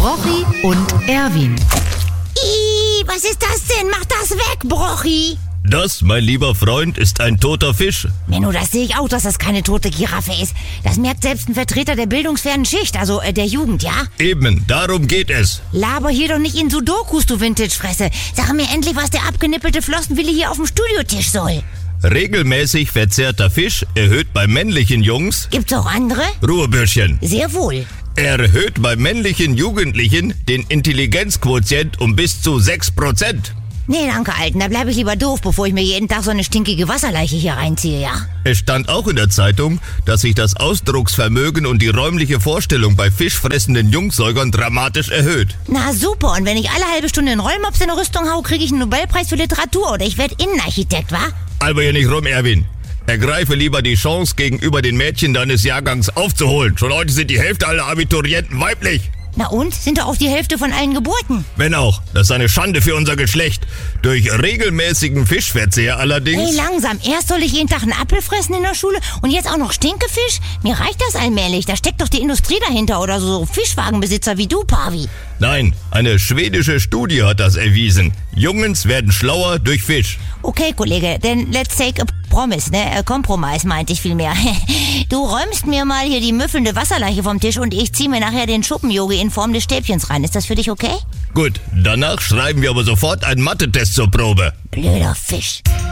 Brochi und Erwin. Was ist das denn? Mach das weg, Brochi! Das, mein lieber Freund, ist ein toter Fisch. Menno, das sehe ich auch, dass das keine tote Giraffe ist. Das merkt selbst ein Vertreter der bildungsfernen Schicht, also der Jugend, ja? Eben, darum geht es. Laber hier doch nicht in Sudokus, du Vintage-Fresse. Sag mir endlich, was der abgenippelte Flossenwille hier auf dem Studiotisch soll. Regelmäßig verzehrter Fisch erhöht bei männlichen Jungs... Gibt's auch andere? Ruhebürschchen. Sehr wohl. Er erhöht bei männlichen Jugendlichen den Intelligenzquotient um bis zu 6%. Nee, danke, Alten, da bleibe ich lieber doof, bevor ich mir jeden Tag so eine stinkige Wasserleiche hier reinziehe, ja? Es stand auch in der Zeitung, dass sich das Ausdrucksvermögen und die räumliche Vorstellung bei fischfressenden Jungsäugern dramatisch erhöht. Na super, und wenn ich alle halbe Stunde einen Rollmops in eine Rüstung hau, kriege ich einen Nobelpreis für Literatur oder ich werde Innenarchitekt, wa? Aber hier nicht rum, Erwin. Ergreife lieber die Chance, gegenüber den Mädchen deines Jahrgangs aufzuholen. Schon heute sind die Hälfte aller Abiturienten weiblich. Na und? Sind doch auch die Hälfte von allen Geburten. Wenn auch. Das ist eine Schande für unser Geschlecht. Durch regelmäßigen Fischverzehr allerdings... Hey, langsam. Erst soll ich jeden Tag einen Apfel fressen in der Schule und jetzt auch noch Stinkefisch? Mir reicht das allmählich. Da steckt doch die Industrie dahinter oder so Fischwagenbesitzer wie du, Pavi. Nein, eine schwedische Studie hat das erwiesen. Jungens werden schlauer durch Fisch. Okay, Kollege, then let's take a promise, ne? Kompromiss meinte ich vielmehr. Du räumst mir mal hier die müffelnde Wasserleiche vom Tisch und ich zieh mir nachher den Schuppenyogi in Form des Stäbchens rein. Ist das für dich okay? Gut, danach schreiben wir aber sofort einen Mathe-Test zur Probe. Blöder Fisch.